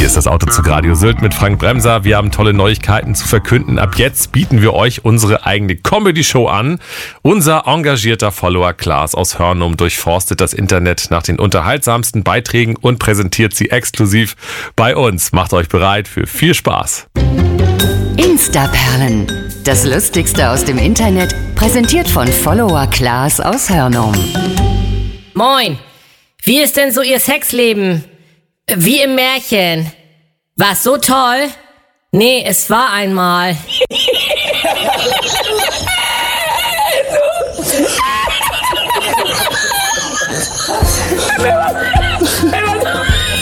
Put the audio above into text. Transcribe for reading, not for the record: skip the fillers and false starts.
Hier ist das Autozug Radio Sylt mit Frank Bremser. Wir haben tolle Neuigkeiten zu verkünden. Ab jetzt bieten wir euch unsere eigene Comedy-Show an. Unser engagierter Follower Klaas aus Hörnum durchforstet das Internet nach den unterhaltsamsten Beiträgen und präsentiert sie exklusiv bei uns. Macht euch bereit für viel Spaß. Instaperlen. Das Lustigste aus dem Internet, präsentiert von Follower Klaas aus Hörnum. Moin, wie ist denn so Ihr Sexleben? Wie im Märchen. War's so toll? Nee, es war einmal.